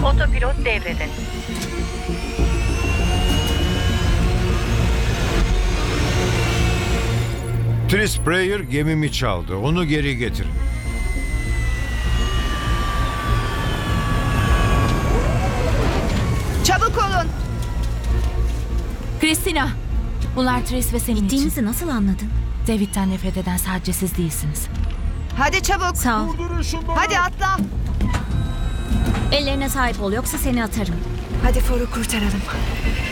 Otopilot devrede. Tris Prayer gemimi çaldı. Onu geri getirin. Çabuk olun. Christina, bunlar Tris ve senin için. Gittiğinizi nasıl anladın? David'den nefret eden sadece siz değilsiniz. Hadi çabuk. Sağ ol. Hadi atla. Ellerine sahip ol yoksa seni atarım. Hadi For'u kurtaralım.